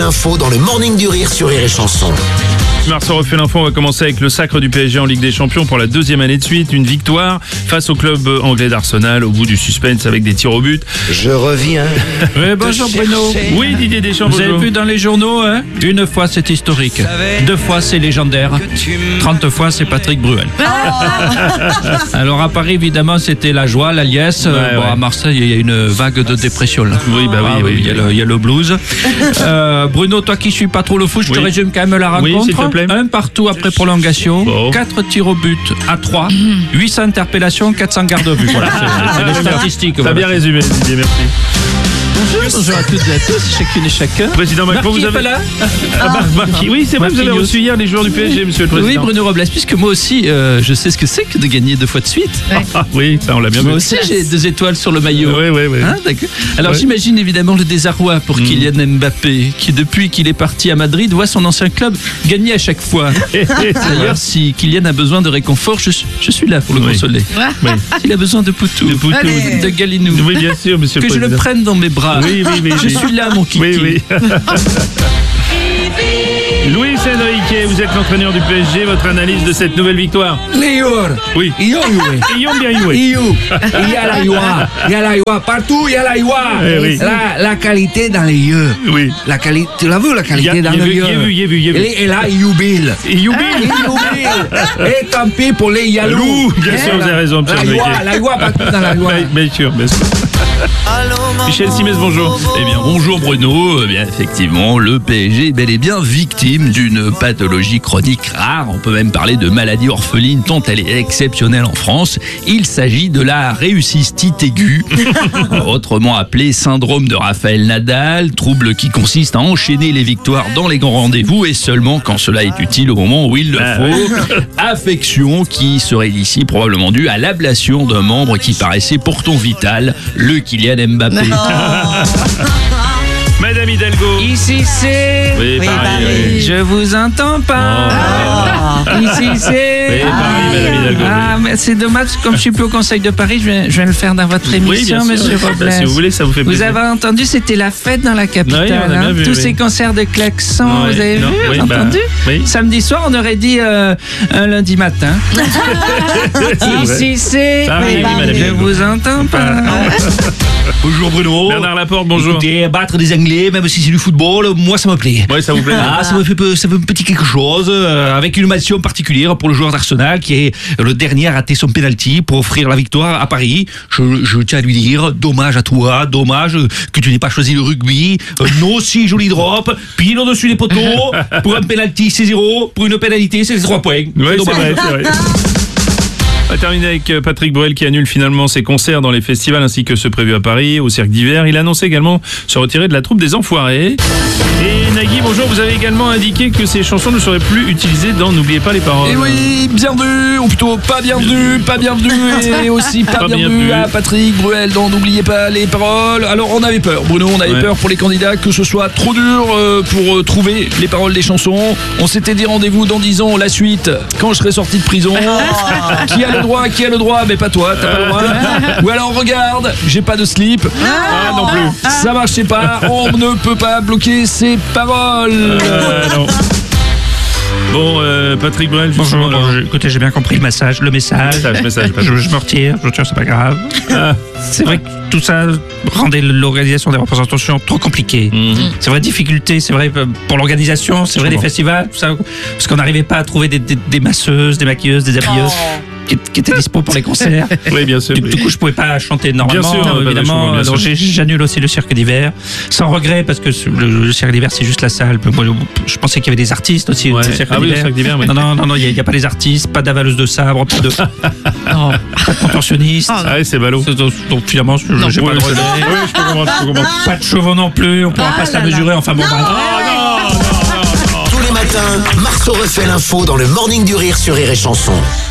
Info dans le Morning du Rire sur Rire et Chanson. Marceau refait l'info, on va commencer avec le sacre du PSG en Ligue des Champions pour la deuxième année de suite. Une victoire face au club anglais d'Arsenal au bout du suspense avec des tirs au but. Je reviens. Oui, bonjour Bruno. Oui, Didier Deschamps, Vous avez bonjour. vu dans les journaux, hein, une fois c'est historique, 2 fois c'est légendaire, 30 fois c'est Patrick Bruel. Alors à Paris évidemment c'était la joie, la liesse. Ouais, Bon, ouais. à Marseille il y a une vague de dépression là. Oui, bah oui, oui, il y a oui. il y a le blues. Bruno, toi qui suis pas trop le foot, je te Oui. résume quand même la Oui, rencontre. s'il te plaît. Un partout après prolongation, Bon. 4 tirs au but à 3, 800 interpellations, 400 gardes à vue. Voilà, c'est les statistiques. T'as voilà. bien résumé, Didier, merci. Bonjour à toutes et à tous, chacune et chacun. Président Macron, Marquis vous est pas avez... là. Marquis. Oui, c'est vrai, vous avez Marquinhos. reçu hier les joueurs du PSG, monsieur le Oui, président. Bruno Robles, puisque moi aussi, je sais ce que c'est que de gagner 2 fois de suite. Ah, oui, ça on l'a bien vu. Moi aussi, j'ai 2 étoiles sur le maillot. Oui, oui, oui. Hein, d'accord. Alors Ouais. j'imagine évidemment le désarroi pour Kylian Mbappé, qui depuis qu'il est parti à Madrid voit son ancien club gagner à chaque fois. D'ailleurs, si Kylian a besoin de réconfort, je suis là pour le Oui. consoler. Oui. S'il a besoin de Poutou, De Poutou. de Galinou, Oui, bien sûr, monsieur que le je président. le prenne dans mes bras. Oui, oui, oui. Je suis là, mon kiki. Oui, oui. Luis Enrique, vous êt l'entraîneur du PSG, votre analyse de cette nouvelle victoire? Meilleur. Oui. Ils ont joué. Ils ont bien joué. Il y a la joie. Il y a la joie. Partout, il y a la joie. Eh oui. La qualité dans les yeux. Oui. La qualité, tu l'as vu, la qualité dans les yeux. J'ai vu. Et là, il jubile. Et Youbi. Il jubile. Et tant pis pour les jaloux. Loup, bien sûr, vous avez raison, monsieur Enrique. La joie partout dans la joie. Bien sûr, bien sûr. Michel Simès, bonjour. Eh bien, bonjour Bruno. Eh bien, effectivement, le PSG est bel et bien victime d'une pathologie chronique rare. On peut même parler de maladie orpheline tant elle est exceptionnelle en France. Il s'agit de la réussite aiguë, autrement appelé syndrome de Raphaël Nadal, trouble qui consiste à enchaîner les victoires dans les grands rendez-vous et seulement quand cela est utile au moment où il le faut. Affection qui serait ici probablement due à l'ablation d'un membre qui paraissait pourtant vital, le Kylian Mbappé. Madame Hidalgo. Ici c'est... Oui, Paris, oui. Je vous entends pas. Ici c'est... Oui, Paris, Madame Hidalgo. Ah, mais c'est dommage, comme je suis plus au Conseil de Paris, je vais le faire dans votre Oui, émission, bien sûr. monsieur Bah, Robles. si vous voulez, ça vous fait Vous plaisir. avez entendu, c'était la fête dans la capitale. Oui, on a bien vu, Tous oui. ces concerts de klaxons, Ouais, vous avez non, vu, oui, vous bah, entendu oui. Samedi soir, on aurait dit un lundi matin. vrai. Ici c'est... Paris, oui, Madame Je Hidalgo. vous entends pas. Bonjour Bruno. Bernard Laporte, bonjour. Écoutez, battre des Anglais, même si c'est du football, moi ça me plaît. Oui, ça vous plaît. Ah, ça me fait un petit quelque chose, avec une mention particulière pour le joueur d'Arsenal qui est le dernier à rater son penalty pour offrir la victoire à Paris. Je tiens à lui dire, dommage à toi, dommage que tu n'aies pas choisi le rugby. Un aussi joli drop, pile au-dessus des poteaux, pour un penalty c'est 0, pour une pénalité c'est 3 points. Oui, c'est dommage. vrai, c'est vrai. On va terminer avec Patrick Bruel qui annule finalement ses concerts dans les festivals ainsi que ceux prévus à Paris, au Cirque d'hiver. Il a annoncé également se retirer de la troupe des Enfoirés. Et Nagui, bonjour, vous avez également indiqué que ces chansons ne seraient plus utilisées dans N'oubliez pas les paroles. Et oui, bienvenue, ou plutôt pas bienvenue, et aussi pas, Pas bienvenue bienvenue. à Patrick Bruel dans N'oubliez pas les paroles. Alors on avait peur, Bruno, on avait Ouais. peur pour les candidats que ce soit trop dur pour trouver les paroles des chansons. On s'était dit rendez-vous dans 10 ans, la suite, quand je serai sorti de prison. Qui a le droit, mais pas toi, t'as pas le droit. Ou alors regarde, j'ai pas de slip. Ah, non plus. Ça marchait pas, on ne peut pas bloquer ces paroles. Non. Bon, Patrick Bruel, justement, alors- Écoutez, j'ai bien compris le message. Message. Je me retire, c'est pas grave. Ah. C'est vrai que tout ça rendait l'organisation des représentations trop compliquée. C'est vrai, difficulté, c'est vrai pour l'organisation, c'est vrai des festivals, tout ça, parce qu'on n'arrivait pas à trouver des masseuses, des maquilleuses, des habilleuses qui étaient dispo pour les concerts. Oui, bien sûr. Du coup, je pouvais pas chanter normalement, Bien sûr, évidemment. bien sûr. Donc, j'annule aussi le cirque d'hiver, sans regret, parce que le cirque d'hiver, c'est juste la salle. Moi, je pensais qu'il y avait des artistes aussi. Ouais. au cirque Ah oui, le d'hiver. cirque d'hiver, oui. Non, il n'y a pas les artistes, pas d'avaleuse de sabre, pas de contorsionniste. Ah oui, c'est ballot. Donc finalement, j'ai pas de Oui, regret. oui, je peux comprendre. Pas de chevaux non plus, on pourra pas se la mesurer. Enfin bon, bref. Tous les matins, Marceau refait l'info dans le Morning du Rire sur Rire et Chanson.